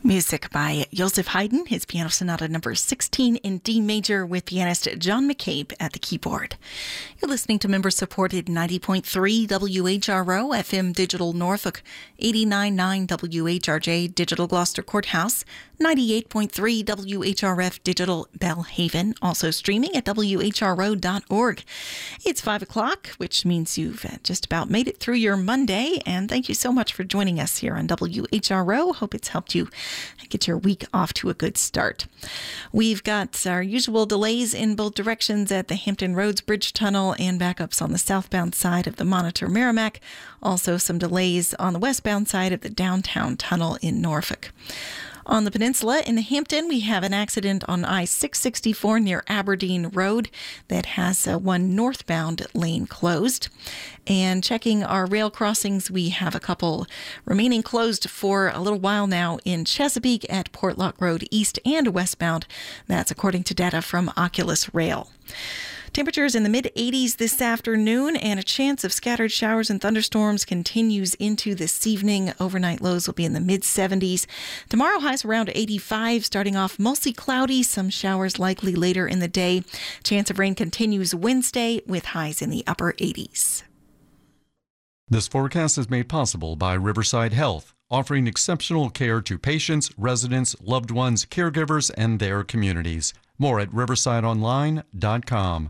Music by Joseph Haydn, his Piano Sonata number 16 in D major with pianist John McCabe at the keyboard. You're listening to member-supported 90.3 WHRO FM Digital Norfolk, 89.9 WHRJ Digital Gloucester Courthouse, 98.3 WHRF Digital Bellhaven, also streaming at WHRO.org. It's 5 o'clock, which means you've just about made it through your Monday, and thank you so much for joining us here on WHRO. Hope it's helped you get your week off to a good start. We've got our usual delays in both directions at the Hampton Roads Bridge Tunnel and backups on the southbound side of the Monitor Merrimack. Also some delays on the westbound side of the downtown tunnel in Norfolk. On the peninsula in Hampton, we have an accident on I-664 near Aberdeen Road that has one northbound lane closed. And checking our rail crossings, we have a couple remaining closed for a little while now in Chesapeake at Portlock Road East and westbound. That's according to data from Oculus Rail. Temperatures in the mid-80s this afternoon, and a chance of scattered showers and thunderstorms continues into this evening. Overnight lows will be in the mid-70s. Tomorrow, highs around 85, starting off mostly cloudy, some showers likely later in the day. Chance of rain continues Wednesday with highs in the upper 80s. This forecast is made possible by Riverside Health, offering exceptional care to patients, residents, loved ones, caregivers, and their communities. More at riversideonline.com.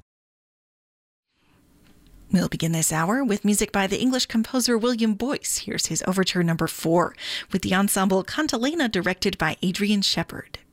We'll begin this hour with music by the English composer William Boyce. Here's his Overture number 4 with the ensemble Cantilena directed by Adrian Shepard.